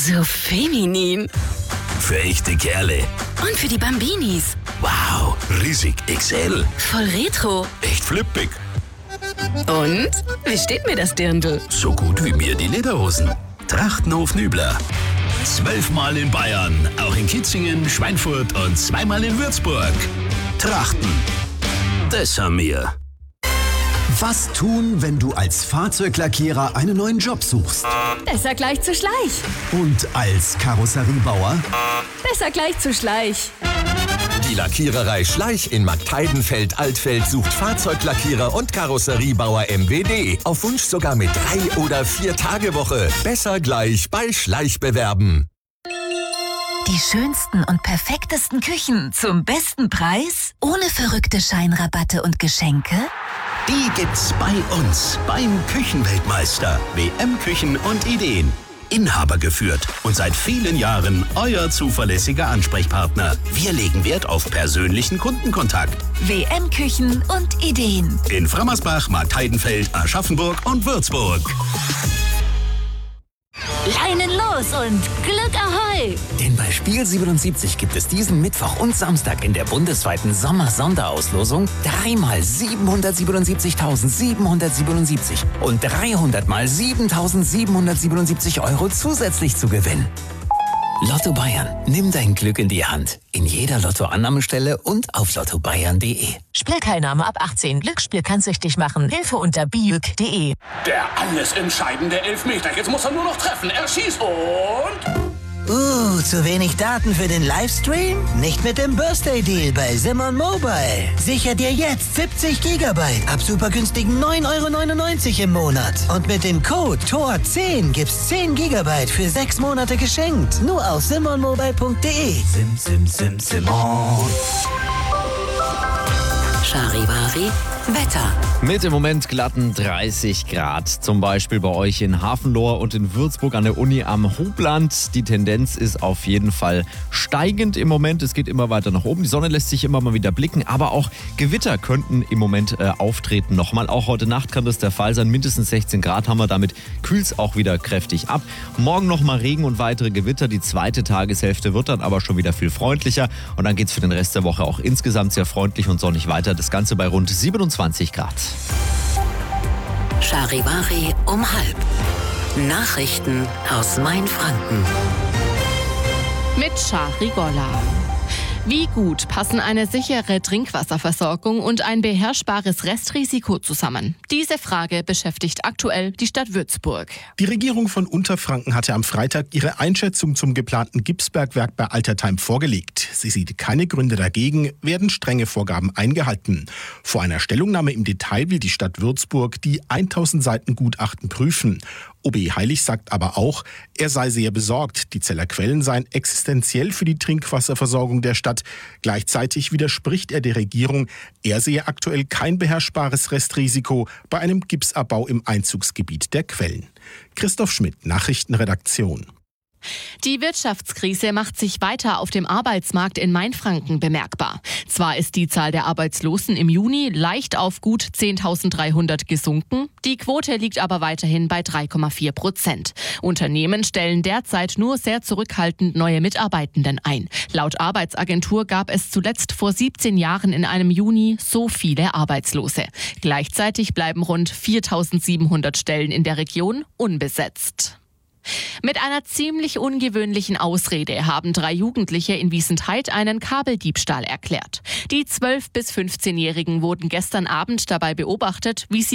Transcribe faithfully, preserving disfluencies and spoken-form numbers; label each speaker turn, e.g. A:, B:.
A: So feminin.
B: Für echte Kerle.
A: Und für die Bambinis.
B: Wow, riesig X L.
A: Voll retro.
B: Echt flippig.
A: Und? Wie steht mir das Dirndl?
B: So gut wie mir die Lederhosen. Trachtenhof Nübler. Zwölfmal in Bayern, auch in Kitzingen, Schweinfurt und zweimal in Würzburg. Trachten. Das haben wir.
C: Was tun, wenn du als Fahrzeuglackierer einen neuen Job suchst?
D: Besser gleich zu Schleich.
C: Und als Karosseriebauer?
D: Besser gleich zu Schleich.
E: Die Lackiererei Schleich in Marktheidenfeld-Altfeld sucht Fahrzeuglackierer und Karosseriebauer M W D. Auf Wunsch sogar mit drei- oder vier-Tage-Woche. Besser gleich bei Schleich bewerben.
F: Die schönsten und perfektesten Küchen zum besten Preis? Ohne verrückte Scheinrabatte und Geschenke?
B: Die gibt's bei uns beim Küchenweltmeister. W M Küchen und Ideen. Inhaber geführt und seit vielen Jahren euer zuverlässiger Ansprechpartner. Wir legen Wert auf persönlichen Kundenkontakt.
F: W M Küchen und Ideen.
B: In Frammersbach, Marktheidenfeld, Aschaffenburg und Würzburg.
D: Leinen los und Glück Ahoi!
G: Denn bei Spiel siebenundsiebzig gibt es diesen Mittwoch und Samstag in der bundesweiten Sommer-Sonderauslosung dreimal siebenhundertsiebenundsiebzigtausendsiebenhundertsiebenundsiebzig und dreihundert mal siebentausendsiebenhundertsiebenundsiebzig Euro zusätzlich zu gewinnen. Lotto Bayern. Nimm dein Glück in die Hand. In jeder Lottoannahmestelle und auf lotto bayern punkt de.
H: Spielteilnahme ab achtzehn. Glücksspiel kann süchtig machen. Hilfe unter biüg punkt de.
I: Der alles entscheidende Elfmeter. Jetzt muss er nur noch treffen. Er schießt und...
J: Uh, zu wenig Daten für den Livestream? Nicht mit dem Birthday-Deal bei Simon Mobile. Sicher dir jetzt siebzig Gigabyte ab super günstigen neun Euro neunundneunzig im Monat. Und mit dem Code T O R zehn gibt's zehn Gigabyte für sechs Monate geschenkt. Nur auf simon mobile punkt de.
C: Sim, sim, sim, Simon.
A: Charivari, Wetter.
K: Mit im Moment glatten dreißig Grad. Zum Beispiel bei euch in Hafenlohr und in Würzburg an der Uni am Hubland. Die Tendenz ist auf jeden Fall steigend im Moment. Es geht immer weiter nach oben. Die Sonne lässt sich immer mal wieder blicken. Aber auch Gewitter könnten im Moment äh, auftreten. Nochmal, auch heute Nacht kann das der Fall sein. Mindestens sechzehn Grad haben wir. Damit kühlt es auch wieder kräftig ab. Morgen nochmal Regen und weitere Gewitter. Die zweite Tageshälfte wird dann aber schon wieder viel freundlicher. Und dann geht es für den Rest der Woche auch insgesamt sehr freundlich und sonnig weiter. Das Ganze bei rund siebenundzwanzig Grad.
A: Charivari um halb. Nachrichten aus Mainfranken.
L: Mit Shari Golla. Wie gut passen eine sichere Trinkwasserversorgung und ein beherrschbares Restrisiko zusammen? Diese Frage beschäftigt aktuell die Stadt Würzburg.
M: Die Regierung von Unterfranken hatte am Freitag ihre Einschätzung zum geplanten Gipsbergwerk bei Altertheim vorgelegt. Sie sieht keine Gründe dagegen, werden strenge Vorgaben eingehalten. Vor einer Stellungnahme im Detail will die Stadt Würzburg die tausend Seiten Gutachten prüfen. O B Heilig sagt aber auch, er sei sehr besorgt. Die Zeller Quellen seien existenziell für die Trinkwasserversorgung der Stadt. Gleichzeitig widerspricht er der Regierung, er sehe aktuell kein beherrschbares Restrisiko bei einem Gipsabbau im Einzugsgebiet der Quellen. Christoph Schmidt, Nachrichtenredaktion.
L: Die Wirtschaftskrise macht sich weiter auf dem Arbeitsmarkt in Mainfranken bemerkbar. Zwar ist die Zahl der Arbeitslosen im Juni leicht auf gut zehntausenddreihundert gesunken, die Quote liegt aber weiterhin bei drei Komma vier Prozent. Unternehmen stellen derzeit nur sehr zurückhaltend neue Mitarbeitenden ein. Laut Arbeitsagentur gab es zuletzt vor siebzehn Jahren in einem Juni so viele Arbeitslose. Gleichzeitig bleiben rund viertausendsiebenhundert Stellen in der Region unbesetzt. Mit einer ziemlich ungewöhnlichen Ausrede haben drei Jugendliche in Wiesentheid einen Kabeldiebstahl erklärt. Die zwölf- bis fünfzehnjährigen wurden gestern Abend dabei beobachtet, wie sie